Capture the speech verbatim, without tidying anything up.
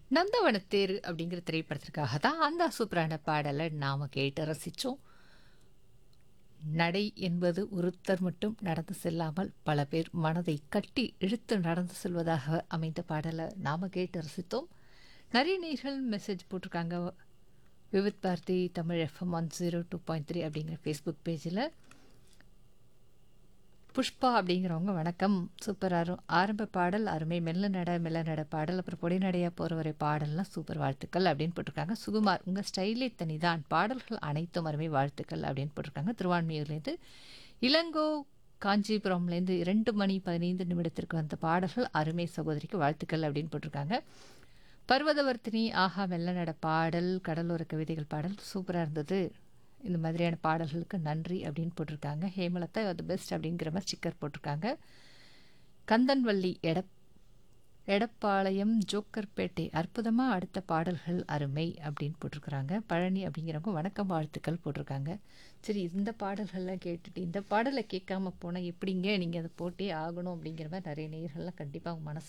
நந்தவனத்தேரு அப்படிங்கிற திரைப்படத்திற்காக தான் அந்த சூப்பரான பாடலை நாம கேட்டு ரசிச்சோம். நடை என்பது ஒருத்தர் மட்டும் நடந்து செல்லாமல் பல பேர் மனதை கட்டி இழுத்து நடந்து செல்வதாக அமைந்த பாடலை நாம கேட்டு ரசித்தோம். நிறைய நேர்கள் மெசேஜ் போட்டிருக்காங்க. Vividh Bharathi Tamil FM one zero two point three அப்படிங்கிற ஃபேஸ்புக் பேஜில் புஷ்பா அப்படிங்கிறவங்க வணக்கம், சூப்பர் அரு ஆரம்ப பாடல் அருமை, மெல்ல நட மெல்ல நட பாடல், அப்புறம் பொடி நடையா போகிற வரை பாடல்லாம் சூப்பர் வாழ்த்துக்கள் அப்படின்னு போட்டிருக்காங்க. சுகுமார் உங்கள் ஸ்டைலே தனிதான், பாடல்கள் அனைத்தும் அருமை வாழ்த்துக்கள் அப்படின்னு போட்டிருக்காங்க. திருவான்மியூர்லேருந்து இளங்கோ காஞ்சிபுரம்லேருந்து இரண்டு மணி பதினைந்து நிமிடத்திற்கு வந்த பாடல்கள் அருமை சகோதரிக்கு வாழ்த்துக்கள் அப்படின்னு போட்டிருக்காங்க. பர்வதவர்த்தினி ஆஹா மெல்ல நட பாடல், கடலோர கவிதைகள் பாடல் சூப்பராக இருந்தது, இந்த மாதிரியான பாடல்களுக்கு நன்றி அப்படின்னு போட்டிருக்காங்க. ஹேமலதா தி பெஸ்ட் அப்படிங்கிற மாதிரி ஸ்டிக்கர் போட்டிருக்காங்க. கந்தன்வள்ளி எடப் எடப்பாளையம் ஜோக்கர்பேட்டை அற்புதமாக அடுத்த பாடல்கள் அருமை அப்படின்னு போட்டிருக்கிறாங்க. பழனி அப்படிங்கிறவங்க வணக்கம் வாழ்த்துக்கள் போட்டிருக்காங்க. சரி, இந்த பாடல்கள்லாம் கேட்டுட்டு இந்த பாடலை கேட்காம போனால் எப்படிங்க, நீங்கள் அதை போட்டே ஆகணும் அப்படிங்கிற மாதிரி நிறைய நேயர்கள்லாம் கண்டிப்பாக மனசு